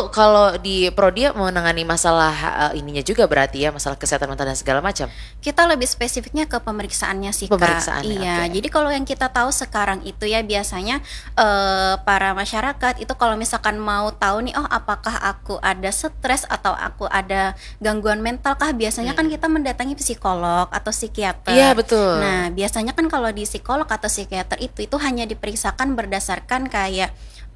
itu kalau di Prodia menangani masalah ininya juga berarti ya, masalah kesehatan mental dan segala macam. Kita lebih spesifiknya ke pemeriksaannya sih, Kak. Pemeriksaannya, Iya, oke. jadi kalau yang kita tahu sekarang itu ya biasanya para masyarakat itu kalau misalkan mau tahu nih, oh apakah aku ada stres atau aku ada gangguan mental kah, biasanya kan kita mendatangi psikolog atau psikiater. Iya, betul. Nah, biasanya kan kalau di psikolog atau psikiater itu hanya diperiksakan berdasarkan kayak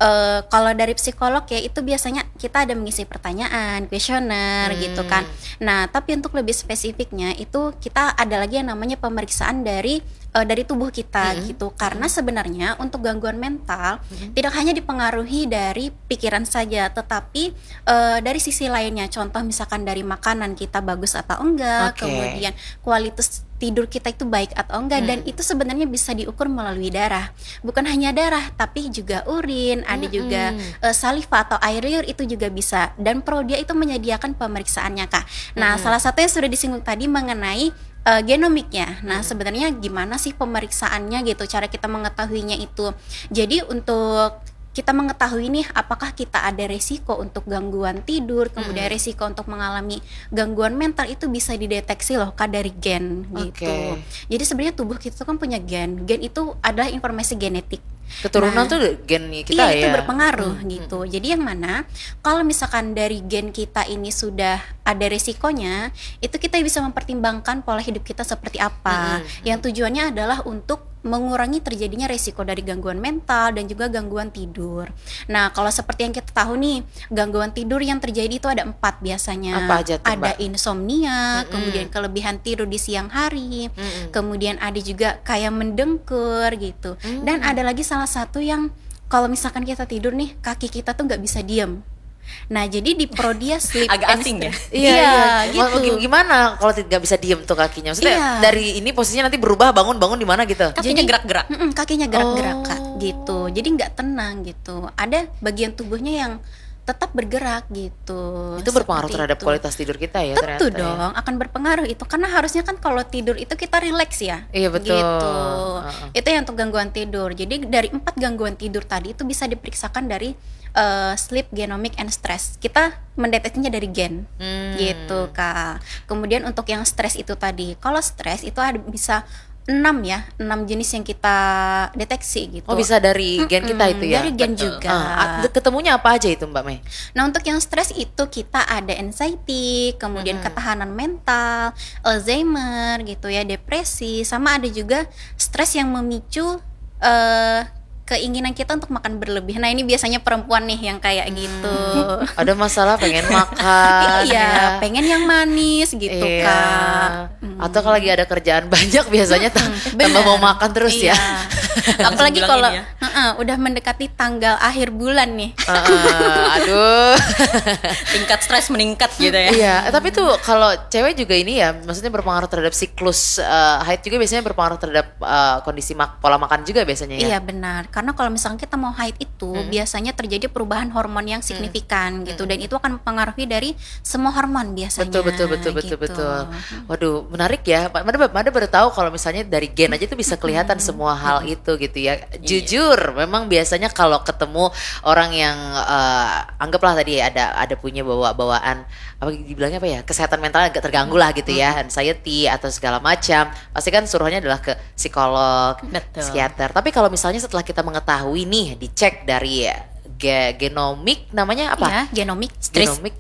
kalau dari psikolog ya itu biasanya kita ada mengisi pertanyaan, kuesioner gitu kan. Nah, tapi untuk lebih spesifiknya itu kita ada lagi yang namanya pemeriksaan dari tubuh kita gitu. Karena sebenarnya untuk gangguan mental tidak hanya dipengaruhi dari pikiran saja, tetapi dari sisi lainnya. Contoh misalkan dari makanan kita bagus atau enggak, kemudian kualitas tidur kita itu baik atau enggak, dan itu sebenarnya bisa diukur melalui darah. Bukan hanya darah, tapi juga urin, ada juga saliva atau air liur itu juga bisa. Dan Prodia itu menyediakan pemeriksaannya, Kak. Nah, salah satu yang sudah disinggung tadi mengenai genomiknya. Nah, sebenarnya gimana sih pemeriksaannya gitu, cara kita mengetahuinya itu. Jadi untuk kita mengetahui nih apakah kita ada resiko untuk gangguan tidur, kemudian resiko untuk mengalami gangguan mental itu bisa dideteksi loh, Kak, dari gen gitu. Jadi sebenarnya tubuh kita kan punya gen. Gen itu adalah informasi genetik. Keturunan tuh gen kita iya, ya. itu berpengaruh gitu. Jadi yang mana kalau misalkan dari gen kita ini sudah ada resikonya, itu kita bisa mempertimbangkan pola hidup kita seperti apa. Yang tujuannya adalah untuk mengurangi terjadinya resiko dari gangguan mental dan juga gangguan tidur. Nah, kalau seperti yang kita tahu nih, gangguan tidur yang terjadi itu ada 4 biasanya. Apa aja tuh, ada Mbak? insomnia, kemudian kelebihan tidur di siang hari, kemudian ada juga kayak mendengkur gitu. Dan ada lagi salah satu yang kalau misalkan kita tidur nih, kaki kita tuh nggak bisa diem. Nah, jadi di Prodia Sleep Agak and asing ya? Stress- Iya, gitu. Gimana kalau nggak bisa diem tuh kakinya? Maksudnya Iya. dari ini posisinya nanti berubah, bangun di mana gitu? Kakinya gerak-gerak. Kakinya gerak-gerak, Kak, gitu. Jadi nggak tenang gitu. Ada bagian tubuhnya yang tetap bergerak gitu. Itu berpengaruh Seperti terhadap itu. kualitas tidur kita ya Tentu ternyata. dong, akan berpengaruh itu karena harusnya kan kalau tidur itu kita rileks ya. Iya, betul. Gitu. Itu yang untuk gangguan tidur. Jadi dari 4 gangguan tidur tadi itu bisa diperiksakan dari sleep, genomic, and stress. Kita mendeteksinya dari gen, gitu, Kak. Kemudian untuk yang stres itu tadi, kalau stres itu ada bisa 6 jenis yang kita deteksi gitu. Oh, bisa dari gen kita itu ya? Dari gen Betul. juga. Ketemunya apa aja itu, Mbak Mei? Nah, untuk yang stres itu kita ada anxiety, kemudian ketahanan mental, Alzheimer gitu ya, depresi, sama ada juga stres yang memicu keinginan kita untuk makan berlebih. Nah, ini biasanya perempuan nih yang kayak gitu. Ada masalah pengen makan Iya, ya. pengen yang manis gitu, Iya. Kak. Atau kalau lagi ada kerjaan banyak biasanya tambah mau makan terus Iya. ya. Apalagi Langsung kalau bilangin udah mendekati tanggal akhir bulan nih. Aduh. Tingkat stres meningkat gitu ya. Iya, tapi tuh kalau cewek juga ini ya, maksudnya berpengaruh terhadap siklus haid juga biasanya berpengaruh terhadap kondisi pola makan juga biasanya ya. Iya, benar. Karena kalau misalnya kita mau haid itu biasanya terjadi perubahan hormon yang signifikan gitu, dan itu akan mempengaruhi dari semua hormon biasanya. Betul. Waduh, menarik ya. Mada baru tahu kalau misalnya dari gen aja itu bisa kelihatan semua hal itu gitu ya. Jujur, memang biasanya kalau ketemu orang yang anggaplah tadi ada punya bawaan apa dibilangnya apa ya, kesehatan mental agak terganggu lah gitu ya, anxiety atau segala macam, pasti kan suruhnya adalah ke psikolog, Betul. psikiater. Tapi kalau misalnya setelah kita mengetahui nih, dicek dari genomik namanya apa? Iya, genomik. Genomik.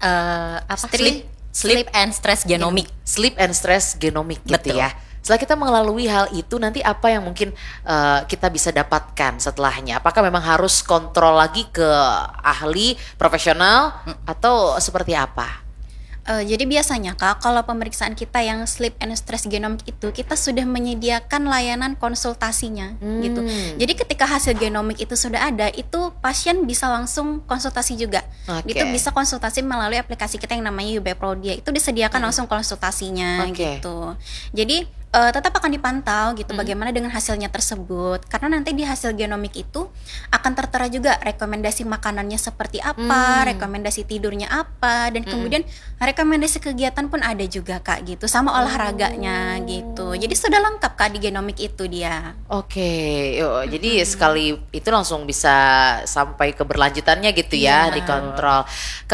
Sleep and stress genomic. Sleep and stress genomic gitu Betul. ya. Setelah kita melalui hal itu, nanti apa yang mungkin kita bisa dapatkan setelahnya? Apakah memang harus kontrol lagi ke ahli profesional atau seperti apa? Jadi biasanya, Kak, kalau pemeriksaan kita yang sleep and stress genomic itu kita sudah menyediakan layanan konsultasinya gitu. Jadi ketika hasil genomik itu sudah ada, itu pasien bisa langsung konsultasi juga. Oke. Gitu, bisa konsultasi melalui aplikasi kita yang namanya UB Prodia. Itu disediakan langsung konsultasinya Oke. gitu. Jadi tetap akan dipantau gitu bagaimana dengan hasilnya tersebut, karena nanti di hasil genomik itu akan tertera juga rekomendasi makanannya seperti apa, rekomendasi tidurnya apa, dan kemudian rekomendasi kegiatan pun ada juga, Kak, gitu, sama olahraganya gitu. Jadi sudah lengkap, Kak, di genomik itu dia. Oke, jadi sekali itu langsung bisa sampai keberlanjutannya gitu ya, Iya. dikontrol.